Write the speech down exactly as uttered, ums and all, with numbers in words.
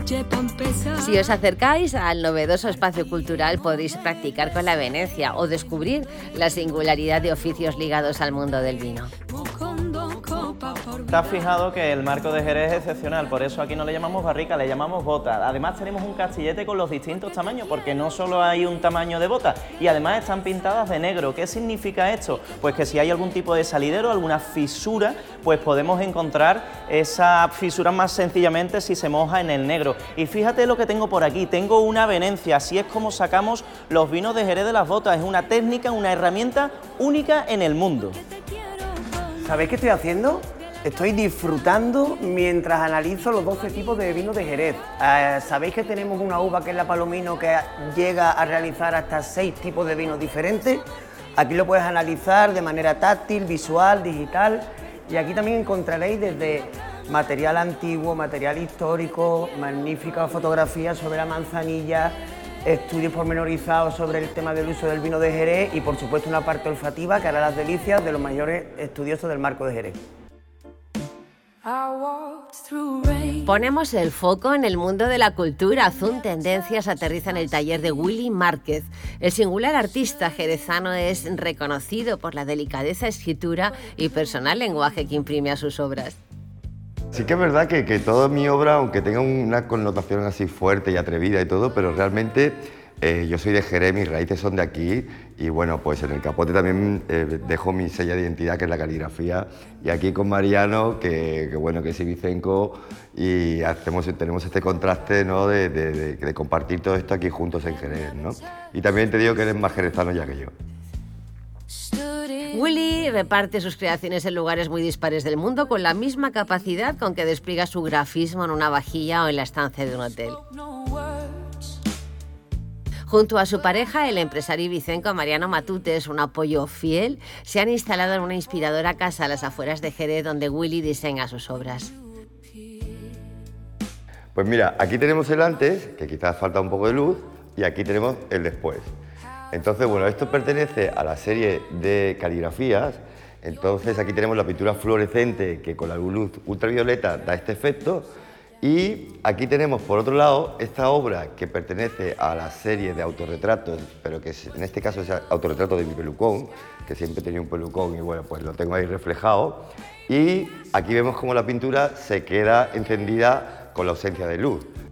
Si os acercáis al novedoso espacio cultural podéis practicar con la Venecia o descubrir la singularidad de oficios ligados al mundo del vino. ¿Te has fijado que el marco de Jerez es excepcional? Por eso aquí no le llamamos barrica, le llamamos bota. Además tenemos un castillete con los distintos tamaños, porque no solo hay un tamaño de bota, y además están pintadas de negro. ¿Qué significa esto? Pues que si hay algún tipo de salidero, alguna fisura, pues podemos encontrar esa fisura más sencillamente si se moja en el negro. Y fíjate lo que tengo por aquí, tengo una venencia, así es como sacamos los vinos de Jerez de las botas. Es una técnica, una herramienta única en el mundo. ¿Sabéis qué estoy haciendo? Estoy disfrutando mientras analizo los doce tipos de vinos de Jerez. Eh, ¿Sabéis que tenemos una uva que es la Palomino que llega a realizar hasta seis tipos de vinos diferentes? Aquí lo puedes analizar de manera táctil, visual, digital, y aquí también encontraréis desde material antiguo, material histórico, magníficas fotografías sobre la manzanilla, estudios pormenorizados sobre el tema del uso del vino de Jerez y por supuesto una parte olfativa que hará las delicias de los mayores estudiosos del marco de Jerez. Ponemos el foco en el mundo de la cultura. Zoom Tendencias aterriza en el taller de Willy Márquez. El singular artista jerezano es reconocido por la delicadeza escritura y personal lenguaje que imprime a sus obras. Sí que es verdad que, que toda mi obra, aunque tenga una connotación así fuerte y atrevida y todo, pero realmente eh, yo soy de Jerez, mis raíces son de aquí y bueno, pues en el capote también eh, dejo mi sella de identidad, que es la caligrafía, y aquí con Mariano, que, que bueno, que es ibicenco, y hacemos, tenemos este contraste, ¿no?, de, de, de, de compartir todo esto aquí juntos en Jerez, ¿no? Y también te digo que eres más jerezano ya que yo. Willy reparte sus creaciones en lugares muy dispares del mundo con la misma capacidad con que despliega su grafismo en una vajilla o en la estancia de un hotel. Junto a su pareja, el empresario ibicenco Mariano Matutes, un apoyo fiel, se han instalado en una inspiradora casa a las afueras de Jerez donde Willy diseña sus obras. Pues mira, aquí tenemos el antes, que quizás falta un poco de luz, y aquí tenemos el después. Entonces, bueno, esto pertenece a la serie de caligrafías. Entonces aquí tenemos la pintura fluorescente que con la luz ultravioleta da este efecto, y aquí tenemos por otro lado esta obra que pertenece a la serie de autorretratos, pero que en este caso es el autorretrato de mi pelucón, que siempre tenía un pelucón y bueno, pues lo tengo ahí reflejado, y aquí vemos cómo la pintura se queda encendida con la ausencia de luz.